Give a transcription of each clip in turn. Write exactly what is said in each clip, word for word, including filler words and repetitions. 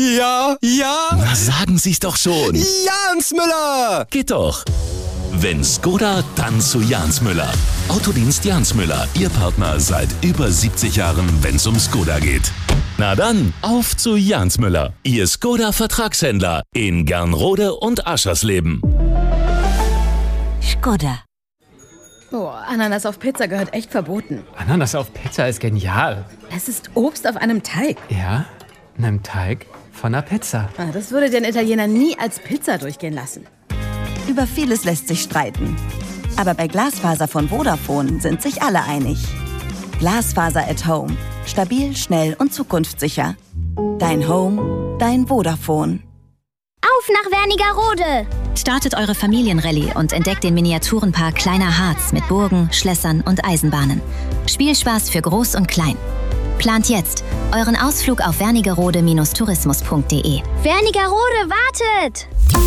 Ja, ja. Na, sagen Sie's doch schon. Jans Müller. Geht doch. Wenn Skoda, dann zu Jans Müller. Autodienst Jans Müller, Ihr Partner seit über siebzig Jahren, wenn's um Skoda geht. Na dann, auf zu Jans Müller, Ihr Skoda-Vertragshändler in Gernrode und Aschersleben. Skoda. Oh, Ananas auf Pizza gehört echt verboten. Ananas auf Pizza ist genial. Es ist Obst auf einem Teig. Ja, einem Teig von einer Pizza. Ah, das würde den Italiener nie als Pizza durchgehen lassen. Über vieles lässt sich streiten. Aber bei Glasfaser von Vodafone sind sich alle einig. Glasfaser at Home. Stabil, schnell und zukunftssicher. Dein Home, dein Vodafone. Auf nach Wernigerode! Startet eure Familienrallye und entdeckt den Miniaturenpark Kleiner Harz mit Burgen, Schlössern und Eisenbahnen. Spielspaß für Groß und Klein. Plant jetzt euren Ausflug auf wernigerode Bindestrich tourismus punkt de. Wernigerode wartet!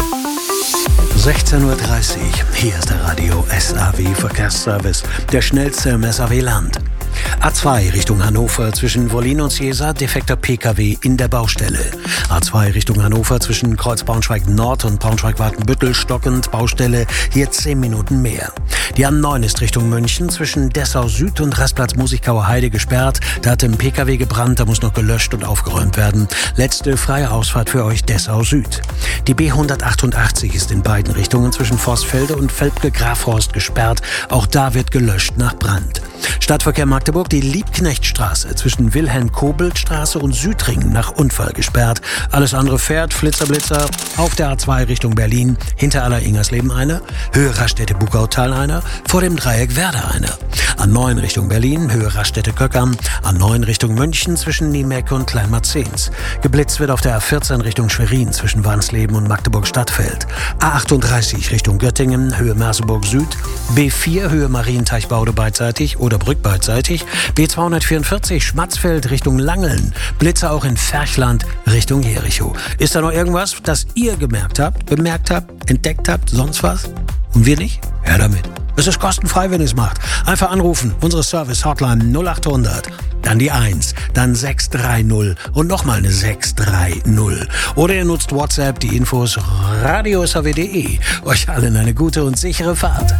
sechzehn Uhr dreißig, hier ist der Radio S A W Verkehrsservice, der schnellste im S A W-Land. A zwei Richtung Hannover zwischen Wollin und Ciesa, defekter P K W in der Baustelle. A zwei Richtung Hannover zwischen Kreuz Braunschweig Nord und Braunschweig-Wartenbüttel stockend, Baustelle, hier zehn Minuten mehr. Die A neun ist Richtung München zwischen Dessau Süd und Rastplatz Musikauer Heide gesperrt. Da hat ein P K W gebrannt, da muss noch gelöscht und aufgeräumt werden. Letzte freie Ausfahrt für euch Dessau Süd. Die B hundertachtundachtzig ist in beiden Richtungen zwischen Vorsfelde und Velpke-Grafhorst gesperrt. Auch da wird gelöscht nach Brand. Stadtverkehr Magdeburg, die Liebknechtstraße zwischen Wilhelm-Kobelt-Straße und Südring nach Unfall gesperrt. Alles andere fährt, Flitzer-Blitzer, auf der A zwei Richtung Berlin, hinter Aller-Ingersleben einer, Höhe Raststätte-Bugautal einer, vor dem Dreieck Werder einer. A neun Richtung Berlin, Höhe Raststätte-Köckam, A neun Richtung München zwischen Niemek und Kleinmarzens. Geblitzt wird auf der A vierzehn Richtung Schwerin zwischen Wansleben und Magdeburg-Stadtfeld. A achtunddreißig Richtung Göttingen, Höhe Merseburg Süd, B vier Höhe Marienteichbaude beidseitig oder Brück beidseitig, B zweihundertvierundvierzig Schmatzfeld Richtung Langeln, Blitzer auch in Ferchland Richtung Jericho. Ist da noch irgendwas, das ihr gemerkt habt, bemerkt habt, entdeckt habt, sonst was? Und wir nicht? Ja, damit. Es ist kostenfrei, wenn ihr es macht. Einfach anrufen, unsere Service-Hotline null achthundert, dann die eins, dann sechs drei null und nochmal eine sechs drei null. Oder ihr nutzt WhatsApp, die Infos radio s a w punkt de. Euch allen eine gute und sichere Fahrt.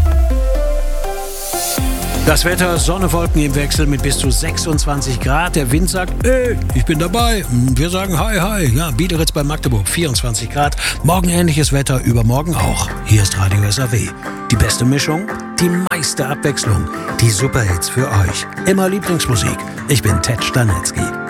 Das Wetter, Sonne, Wolken im Wechsel mit bis zu sechsundzwanzig Grad. Der Wind sagt, ey, ich bin dabei. Wir sagen hi, hi. Ja, Biederitz bei Magdeburg, vierundzwanzig Grad. Morgen ähnliches Wetter, übermorgen auch. Hier ist Radio S A W. Die beste Mischung, die meiste Abwechslung, die Superhits für euch. Immer Lieblingsmusik. Ich bin Ted Stanetzky.